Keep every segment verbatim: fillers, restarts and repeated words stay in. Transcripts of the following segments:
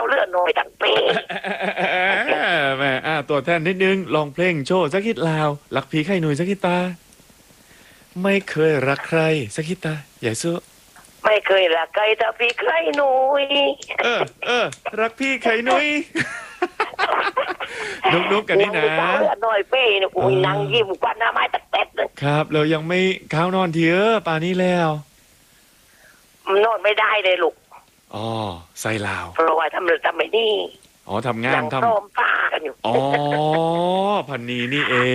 เลือดน้อยทั้งปีแม่อ่าตัวแทนนิดนึงลองเพลงโชว์สักคิดลาวรักพี่ไข่หนุ่ยสักคิดตาไม่เคยรักใครสักคิดตาใหญ่สู้ไม่เคยรักใครแต่พี่ไข่หนุ่ยเออเออรักพี่ไข่หนุ่ยนุกนุกกันนี่นะเลือดน้อยปีเนี่ยกูนั่งยิ้มกว่าหน้าไม้ตัดเป็ดเลยครับเรายังไม่ข้าวนอนทีเออป่านี้แล้วนอนไม่ได้เลยลูกอ๋อใส่ลาวเพราะว่าทำเรื่องทำไม่นี่อ๋อทำงานทำซ้อมป้ากันอยู่อ๋อพันนีนี่เอง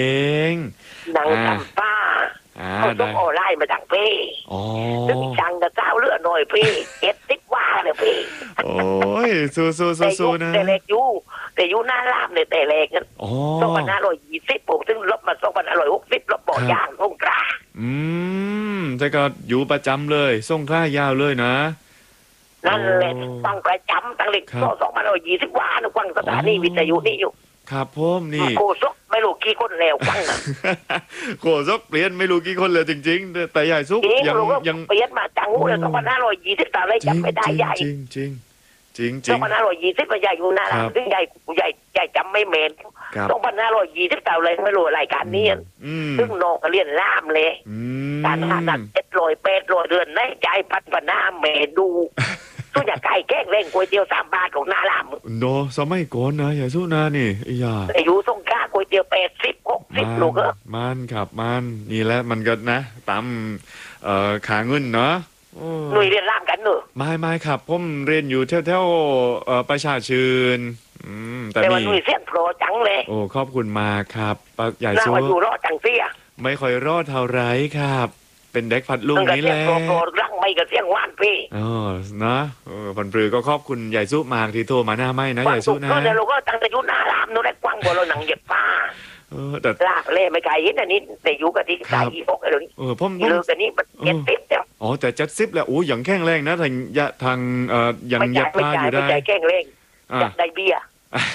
นั่งทำป้าเขาต้องออนไลน์มาดังพี่ซึ่งจังกับเจ้าเลือดหน่อยพี่เจ็ดสิบว่าเลยพี่โอ้ยสู้สู้สู้สู้นะแต่เล็กอยู่แต่อยู่หน้าล่ามเนี่ยแต่เล็กกันสองพันห้าร้อยยี่สิบผมซึ่งลบมาสองพันห้าร้อยหกสิบลบบ่อย่างสงกรานต์อืมแต่ก็อยู่ประจำเลยส่งค่ายาวเลยนะนั่นแหละฟังประจำตั้งเล็กสองพันห้าร้อยยี่สิบว่านะฟังสถานีวิทยุนี่อยู่ครับผมนี่โคศกไม่รู้กี่คนแล้วฟังนะโคศกเปลี่ยนไม่รู้กี่คนเลยจริงๆแต่ใหญ่ซุกยังยังเปลี่ยนมาจังหูเลยสองพันห้าร้อยยี่สิบแต่อะไรจำไม่ได้ใหญ่จริงจริงจริงจริงสองพันห้าร้อยยี่สิบใหญ่อยู่นะซึ่งใหญ่ใหญ่ใหญ่จำไม่เมนสองพันห้าร้อยยี่สิบแต่อะไรไม่รู้รายการนี้ซึ่งนอกเรียนล่ามเลยการหาดัดเจ็ดร้อยแปดร้อยเดือนในใจพันปนาเมดูตัวอยากไก่แกงเล่งก๋วยเตี๋ยวสามบาทของนาลามโนสมัยก่อนนะอย่าสู้นานี่อย่าอายุสงกาก๋วยเตี๋ยวแปดสิบหกสิบลูกเออมันครับมันนี่แหละมันก็นะตามเอ่อขาเงินเนาะหนุ่ยเรียนล่ามกันเนอะไม่ไม่ครับผมเรียนอยู่แถวแถวประชาชื่นแต่ว่าหนุ่ยเสียงโปรจังเลยโอ้ขอบคุณมากครับใหญ่สู้น่าอยู่รอดจังเสียไม่ค่อยรอดเท่าไรครับเป็นเด็กพัดลุงนี่แหละโปรรังไม่กับเสียงว่านพี่อ๋อนะพันปรือก็ขอบคุณใหญ่สู้มากที่โทรมาหน้าไม่นะใหญ่สู้นะก็เดี๋ยวเราก็ตั้งแต่ยุนาลามนู้นได้กว้างกว่าเราหนังเหยียบป้าเออแต่ลากเล่ไม่ไกลเห็นอันนี้แต่ยุกับที่สายอีพกอะไรนี้เออผมเลิกกันนี้มันเจ็ดสิบแล้วอ๋อแต่เจ็ดสิบแล้วโอ้ยังแข็งแรงนะทางยะทางเอ่อยังยับผ้าอยู่ได้ไม่ใจแข็งแรงอยากได้เบี้ย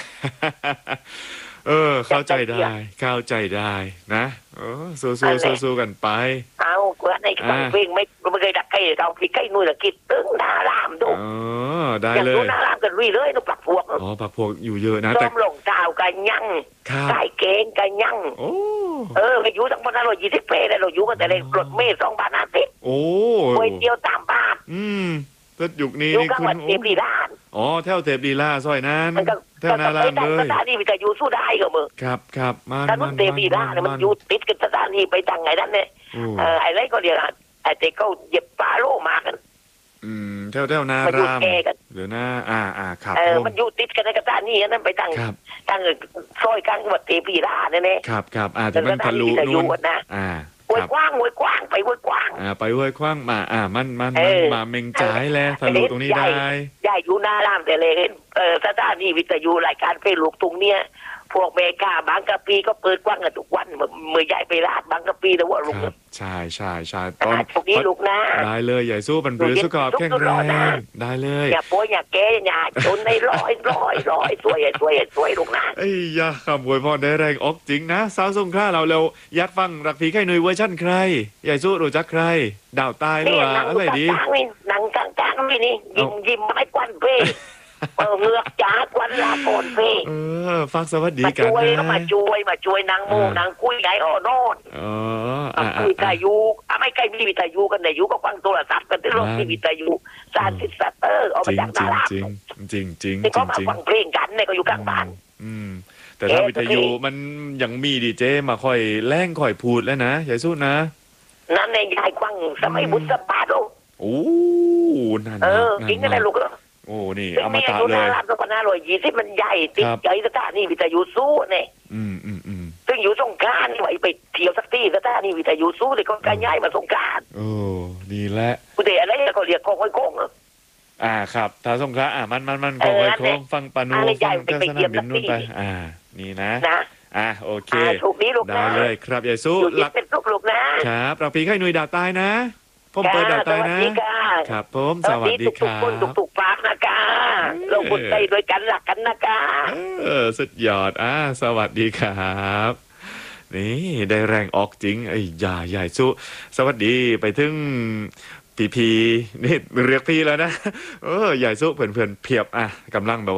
เออเข้าใจได้เข้าใจได้นะเออสู้สู้สู้สู้กันไปเอาเพื่อนในฟังเพลงไม่ไม่เคยดักใครเราพี่ใกล้นู่นกิดตึ้งนาลามดูเออได้เลยอย่างนาลามกันวิ่งเลยนุปักพวกอ๋อปักพวกอยู่เยอะนะแต่ลงเท้ากันยั่งไก่เก่งกันยั่งโอ้เออไปอยู่ทั้งพันห้าร้อยยี่สิบเพลเลยเราอยู่กันแต่เลยรถเมล์สองบาทห้าสิบโอ้ก๋วยเตี๋ยวสามบาทอืมถ้ายุคนี้นี่คุณเทปลีลาอ๋อแถวเทปลีลาซอยนั้นแถวนาลามเลยสถานีวิทยุสู้ได้ก็มึงครับครับมาถนนเทปลีลาเนี่ยมันอยู่ติดกันสถานีไปทางไหนนั่นเนี่ยเออไอ้ไรก็เรียกไอ้เจ๊ก็เหยียบปลาโลมากันอืมแถวแถวนารามเดี๋ยวนะอ่าอ่าครับเออมันอยู่ติดกันในกระดานนี่นั่นไปทางทางซอยกลางวัดเทปลีลาเนี่ยครับครับอ่าที่มันทะลุนู่นอ่าห้วยกว้างห้วยกว้างไปห้วยกว้างอ่าไปห้วยกว้างมาอ่ามันมันมาเมงจ่ายแล้วทะลุตรงนี้ได้ใหญ่อยู่หน้าล่ามแต่เลยเออสถานีวิทยุรายการเพลงลูกตุงเนี่ยพวกเมกาบางกะปีก็เปิดกว้างกันทุกวันเมื่อใหญ่ไปลาดบางกะปีแต่ว่าลูกใช่ใช่ใช่ตอนนี้ลูกนะได้เลยใหญ่สู้ปันปรือสุขภาพแข็งแรงได้เลยอย่าป่วยอย่าแก่อย่าจนในร้อยร้อยร้อยสวยสวยสวยลูกนะเอ้ยยาคำอวยพรได้แรงออกจริงนะสาวสงขลาเราเร็วอยากฟังรักผีไข่หนุ่ยเวอร์ชั่นใครใหญ่สู้รู้จักใครดาวตายหรือว่าอะไรดีหนังกลางกลางนี่นี่ยิ้มยิ้มไม่กวนเพ่เออเงือกจ้ากวนลาโกนเพ่เออฟังสวัสดีกันนะมาช่วยมาช่วยมาช่วยนางโมนางคุยไงอ๋อโน่นอ๋ออ่าวิทยุอ่ะไม่ใกล้มีวิทยุกันไหนยุก็ฟังโทรศัพท์กันที่รถที่วิทยุซานซิสเตอร์เอามาจากตลาดจริงจริงจริงที่เขามาฟังเพลงกันเนี่ยก็อยู่กลางบ้านอืมแต่ถ้าวิทยุมันยังมีดีเจมาค่อยแล่งค่อยพูดแล้วนะใหญ่สู้นะนั่นในยายกว้างสมัยบุษบาโลโอ้นั่นเออจริงกันเลยลูกโอ้นี่อมตะเลยรับสองพันห้าร้อยยี่สิบมันใหญ่ติดใจสถานีวิทยุสู้เนี่ยอืมอืมอืมซึ่งอยู่สงกรานต์ไว้ไปเที่ยวสักที่สถานีวิทยุสู้เลยก็การย้ายมาสงกรานต์โอ้ดีแล้วกูเดี๋ยวอะไรก็เรียกกองไว้กงอ่าครับถ้าสงขลาอ่ามันมันมันกองไว้กงฟังปานูฟังเทศนาบินนู่นไปอ่านี่นะอ่าโอเคได้เลยครับใหญ่สู้หลักเป็นลูกลูกนะครับเราปีไข่หนุ่ยดาวตายนะผมเปิดดาวตายนะครับผมสวัสดีครับทุกทุกปากนะกาเราคนใจด้วยกันหลักกันนะกาเออสุดยอดอ่าสวัสดีครับนี่ได้แรงออกจริงไอ้ยาใหญ่สู้สวัสดีไปถึงพีพีนี่เรียกพี่แล้วนะเออใหญ่สู้เพื่อนๆเพียบอ่ะกำลังแบบ